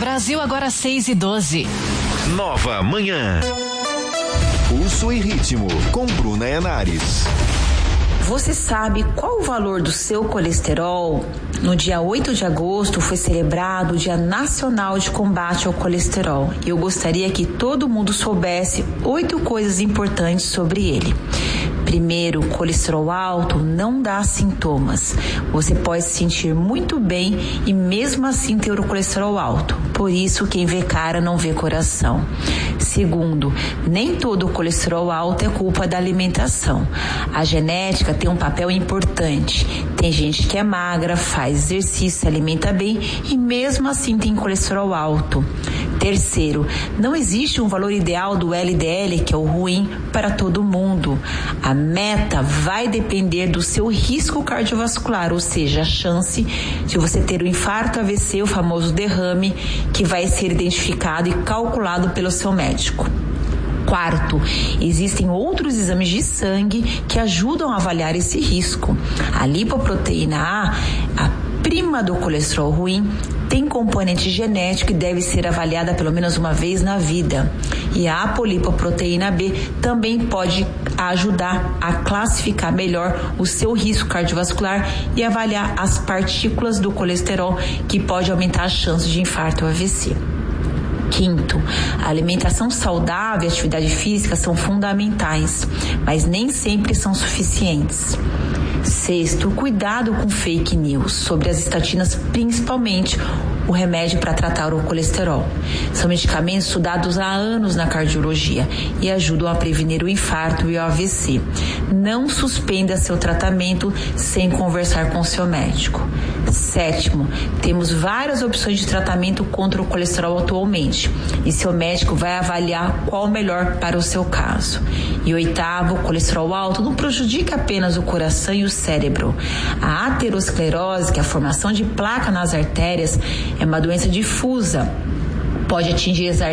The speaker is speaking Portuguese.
Brasil agora 6:12. Nova Manhã. Pulso e ritmo com Bruna Henares. Você sabe qual o valor do seu colesterol? No dia 8 de agosto foi celebrado o Dia Nacional de Combate ao Colesterol. E eu gostaria que todo mundo soubesse 8 coisas importantes sobre ele. Primeiro, o colesterol alto não dá sintomas. Você pode se sentir muito bem e mesmo assim ter o colesterol alto. Por isso, quem vê cara não vê coração. Segundo, nem todo o colesterol alto é culpa da alimentação. A genética tem um papel importante. Tem gente que é magra, faz exercício, se alimenta bem e mesmo assim tem colesterol alto. Terceiro, não existe um valor ideal do LDL, que é o ruim, para todo mundo. A meta vai depender do seu risco cardiovascular, ou seja, a chance de você ter o infarto, AVC, o famoso derrame, que vai ser identificado e calculado pelo seu médico. Quarto, existem outros exames de sangue que ajudam a avaliar esse risco. A lipoproteína A prima do colesterol ruim, tem componente genético e deve ser avaliada pelo menos uma vez na vida. E a apolipoproteína B também pode ajudar a classificar melhor o seu risco cardiovascular e avaliar as partículas do colesterol, que pode aumentar as chances de infarto ou AVC. Quinto, a alimentação saudável e a atividade física são fundamentais, mas nem sempre são suficientes. Sexto, cuidado com fake news sobre as estatinas, principalmente o remédio para tratar o colesterol. São medicamentos estudados há anos na cardiologia e ajudam a prevenir o infarto e o AVC. Não suspenda seu tratamento sem conversar com seu médico. Sétimo, temos várias opções de tratamento contra o colesterol atualmente e seu médico vai avaliar qual o melhor para o seu caso. E oitavo, o colesterol alto não prejudica apenas o coração e o cérebro. A aterosclerose, que é a formação de placa nas artérias, é uma doença difusa. Pode atingir as